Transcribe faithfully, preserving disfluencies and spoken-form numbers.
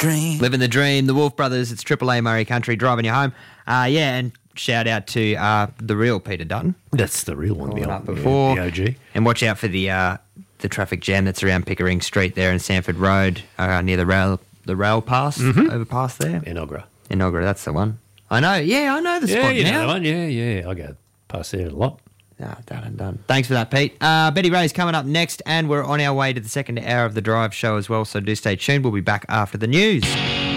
dream. Living the dream. The Wolf Brothers. It's Triple A Murray Country driving you home. Uh, yeah, and shout out to uh, the real Peter Dutton. That's the real one. Calling The, up old, before. yeah, the O G. And watch out for the uh, the traffic jam that's around Pickering Street there in Sanford Road uh, near the rail the rail pass, Mm-hmm. overpass there. Enogra. Enogra, that's the one. I know. Yeah, I know the Yeah, spot you now. know that one. Yeah, yeah. I go past there a lot. Ah, done and done. Thanks for that, Pete. Uh, Betty Ray's coming up next, and we're on our way to the second hour of the drive show as well, so do stay tuned. We'll be back after the news.